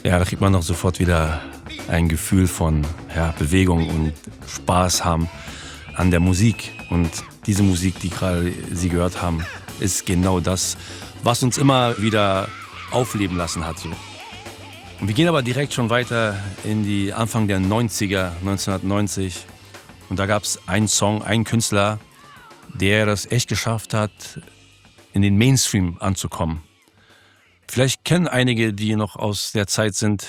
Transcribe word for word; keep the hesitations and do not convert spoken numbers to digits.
Ja, da kriegt man noch sofort wieder ein Gefühl von ja, Bewegung und Spaß haben an der Musik. Und diese Musik, die gerade Sie gehört haben, ist genau das, was uns immer wieder aufleben lassen hat. So. Und wir gehen aber direkt schon weiter in die Anfang der neunziger, neunzehnhundertneunzig. Und da gab es einen Song, einen Künstler, der das echt geschafft hat, in den Mainstream anzukommen. Vielleicht kennen einige, die noch aus der Zeit sind,